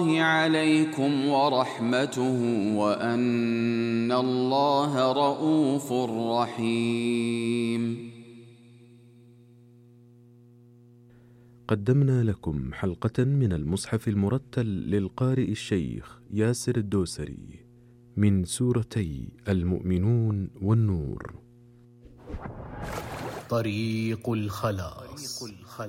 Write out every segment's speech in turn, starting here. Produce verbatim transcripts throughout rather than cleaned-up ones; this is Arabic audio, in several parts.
عليكم ورحمته وأن الله رءوف رحيم. قدمنا لكم حلقة من المصحف المرتل للقارئ الشيخ ياسر الدوسري من سورتي المؤمنون والنور. طريق الخلاص.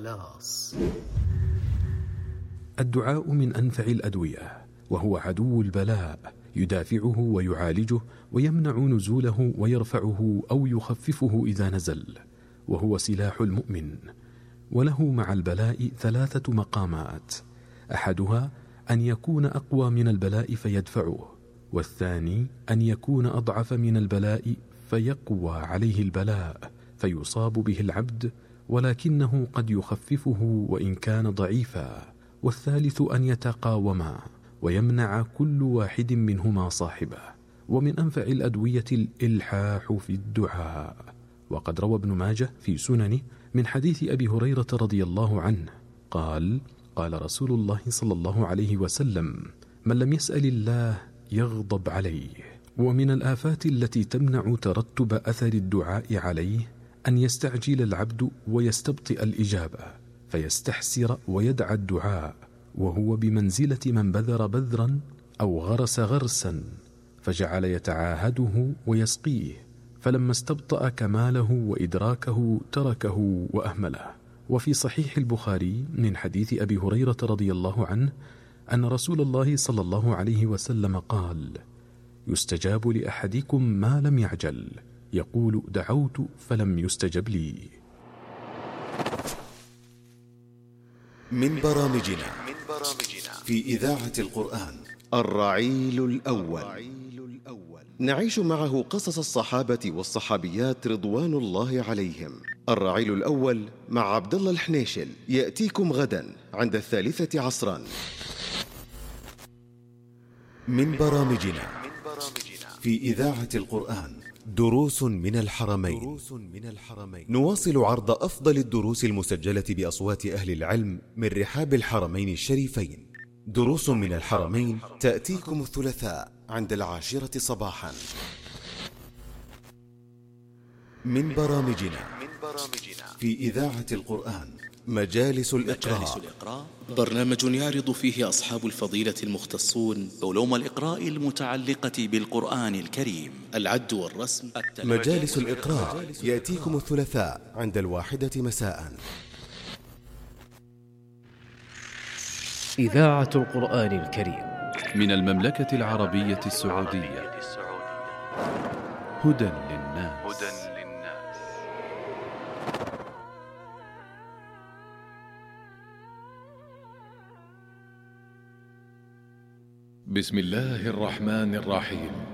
الدعاء من أنفع الأدوية، وهو عدو البلاء، يدافعه ويعالجه ويمنع نزوله ويرفعه أو يخففه إذا نزل، وهو سلاح المؤمن. وله مع البلاء ثلاثة مقامات: أحدها أن يكون أقوى من البلاء فيدفعه، والثاني أن يكون أضعف من البلاء فيقوى عليه البلاء فيصاب به العبد، ولكنه قد يخففه وإن كان ضعيفا، والثالث أن يتقاوما ويمنع كل واحد منهما صاحبه. ومن أنفع الأدوية الإلحاح في الدعاء. وقد روى ابن ماجه في سننه من حديث أبي هريرة رضي الله عنه قال: قال رسول الله صلى الله عليه وسلم: من لم يسأل الله يغضب عليه. ومن الآفات التي تمنع ترتب أثر الدعاء عليه أن يستعجل العبد ويستبطئ الإجابة فيستحسر ويدعى الدعاء، وهو بمنزلة من بذر بذرا أو غرس غرسا فجعل يتعاهده ويسقيه، فلما استبطأ كماله وإدراكه تركه وأهمله. وفي صحيح البخاري من حديث أبي هريرة رضي الله عنه أن رسول الله صلى الله عليه وسلم قال: يستجاب لأحدكم ما لم يعجل، يقول: دعوت فلم يستجب لي. من برامجنا في إذاعة القرآن الرعيل الأول، نعيش معه قصص الصحابة والصحابيات رضوان الله عليهم. الرعيل الأول مع عبد الله الحنيشل يأتيكم غدا عند الثالثة عصرا. من برامجنا في إذاعة القرآن دروس من الحرمين. نواصل عرض أفضل الدروس المسجلة بأصوات أهل العلم من رحاب الحرمين الشريفين. دروس من الحرمين تأتيكم الثلاثاء عند العاشرة صباحا. من برامجنا في إذاعة القرآن مجالس الإقراء، برنامج يعرض فيه أصحاب الفضيلة المختصون علوم الإقراء المتعلقة بالقرآن الكريم، العد والرسم. مجالس الإقراء يأتيكم الثلاثاء عند الواحدة مساء. إذاعة القرآن الكريم من المملكة العربية السعودية. هدى للناس. بسم الله الرحمن الرحيم.